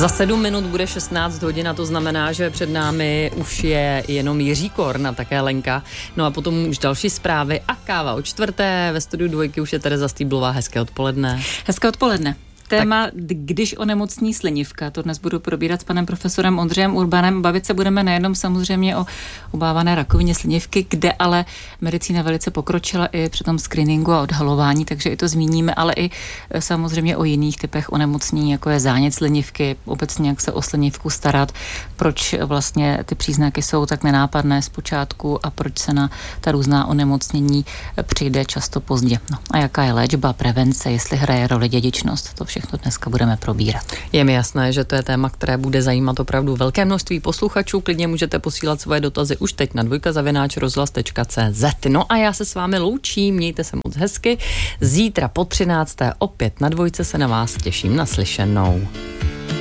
Za 7 minut bude 16 hodin a to znamená, že před námi už je jenom Jiří Korn a také Lenka. No a potom už další zprávy a káva o 4. Ve studiu 2 už je Tereza Stýblová. Hezké odpoledne. Hezké odpoledne. Téma, když onemocní slinivka, to dnes budu probírat s panem profesorem Ondřejem Urbanem. Bavit se budeme nejenom samozřejmě o obávané rakovině slinivky, kde ale medicína velice pokročila i při tom screeningu a odhalování, takže i to zmíníme, ale i samozřejmě o jiných typech onemocnění, jako je zánět slinivky, obecně jak se o slinivku starat, proč vlastně ty příznaky jsou tak nenápadné zpočátku a proč se na ta různá onemocnění přijde často pozdě. No, a jaká je léčba, prevence, jestli hraje roli dědičnost, to všechno dneska budeme probírat. Je mi jasné, že to je téma, které bude zajímat opravdu velké množství posluchačů. Klidně můžete posílat svoje dotazy už teď na dvojka@rozhlas.cz. No a já se s vámi loučím, mějte se moc hezky. Zítra po 13. opět na Dvojce se na vás těším, naslyšenou.